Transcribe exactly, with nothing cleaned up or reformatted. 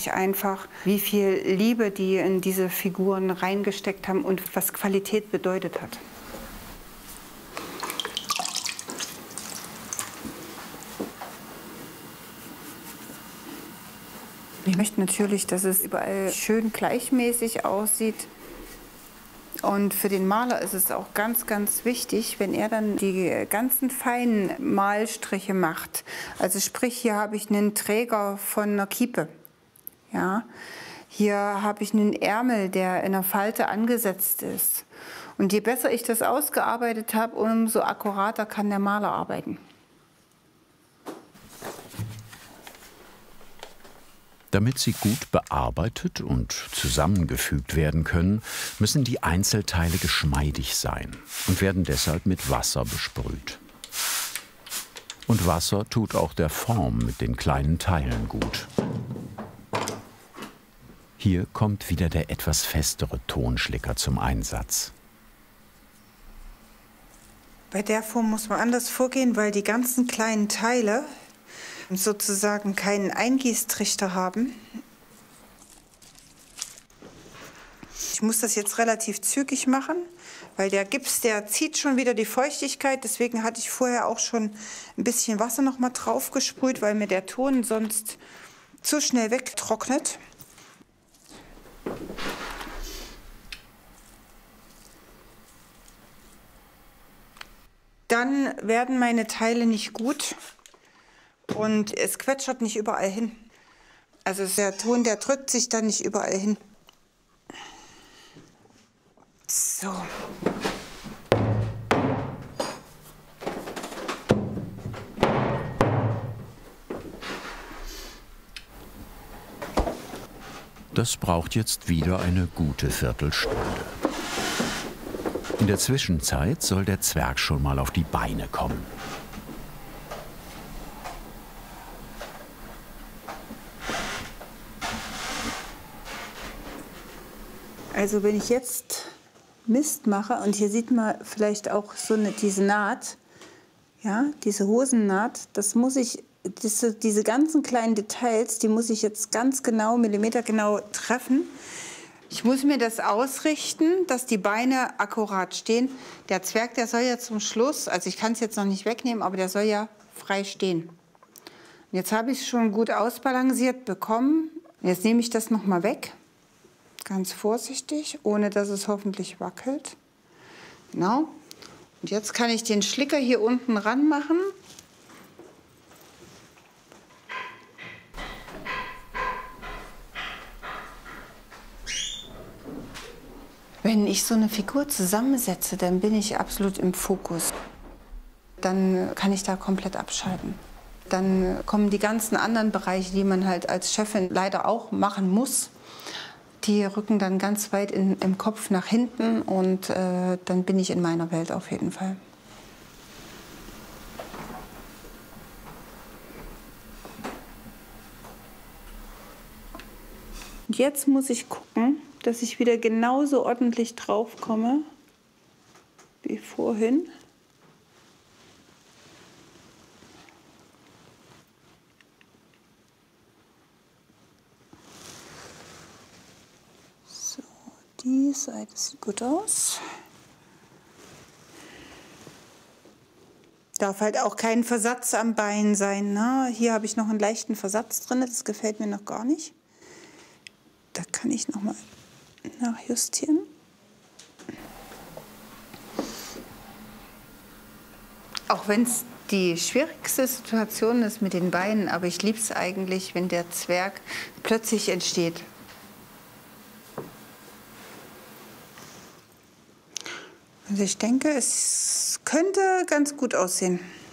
ich einfach, wie viel Liebe die in diese Figuren reingesteckt haben und was Qualität bedeutet hat. Ich möchte natürlich, dass es überall schön gleichmäßig aussieht. Und für den Maler ist es auch ganz, ganz wichtig, wenn er dann die ganzen feinen Malstriche macht. Also sprich, hier habe ich einen Träger von einer Kiepe. Ja? Hier habe ich einen Ärmel, der in einer Falte angesetzt ist. Und je besser ich das ausgearbeitet habe, umso akkurater kann der Maler arbeiten. Damit sie gut bearbeitet und zusammengefügt werden können, müssen die Einzelteile geschmeidig sein und werden deshalb mit Wasser besprüht. Und Wasser tut auch der Form mit den kleinen Teilen gut. Hier kommt wieder der etwas festere Tonschlicker zum Einsatz. Bei der Form muss man anders vorgehen, weil die ganzen kleinen Teile sozusagen keinen Eingießtrichter haben. Ich muss das jetzt relativ zügig machen, weil der Gips, der zieht schon wieder die Feuchtigkeit. Deswegen hatte ich vorher auch schon ein bisschen Wasser noch mal drauf gesprüht, weil mir der Ton sonst zu schnell wegtrocknet. Dann werden meine Teile nicht gut. Und es quetschert nicht überall hin. Also der Ton, der drückt sich dann nicht überall hin. So. Das braucht jetzt wieder eine gute Viertelstunde. In der Zwischenzeit soll der Zwerg schon mal auf die Beine kommen. Also wenn ich jetzt Mist mache, und hier sieht man vielleicht auch so eine, diese Naht, ja, diese Hosennaht, das muss ich, diese, diese ganzen kleinen Details, die muss ich jetzt ganz genau, millimetergenau treffen. Ich muss mir das ausrichten, dass die Beine akkurat stehen. Der Zwerg, der soll ja zum Schluss, also ich kann es jetzt noch nicht wegnehmen, aber der soll ja frei stehen. Und jetzt habe ich es schon gut ausbalanciert bekommen. Jetzt nehme ich das noch mal weg. Ganz vorsichtig, ohne dass es hoffentlich wackelt. Genau. Und jetzt kann ich den Schlicker hier unten ran machen. Wenn ich so eine Figur zusammensetze, dann bin ich absolut im Fokus. Dann kann ich da komplett abschalten. Dann kommen die ganzen anderen Bereiche, die man halt als Chefin leider auch machen muss. Die rücken dann ganz weit in, im Kopf nach hinten und äh, dann bin ich in meiner Welt auf jeden Fall. Und jetzt muss ich gucken, dass ich wieder genauso ordentlich drauf komme wie vorhin. Die Seite sieht gut aus. Darf halt auch kein Versatz am Bein sein, ne? Hier habe ich noch einen leichten Versatz drin, das gefällt mir noch gar nicht. Da kann ich noch mal nachjustieren. Auch wenn es die schwierigste Situation ist mit den Beinen, aber ich liebe es eigentlich, wenn der Zwerg plötzlich entsteht. Also ich denke, es könnte ganz gut aussehen.